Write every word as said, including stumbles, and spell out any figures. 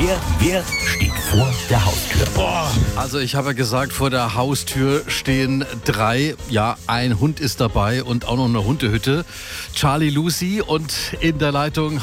Wer, wer steht vor der Haustür? Boah, also ich habe ja gesagt, vor der Haustür stehen drei. Ja, ein Hund ist dabei und auch noch eine Hundehütte. Charlie, Lucy und in der Leitung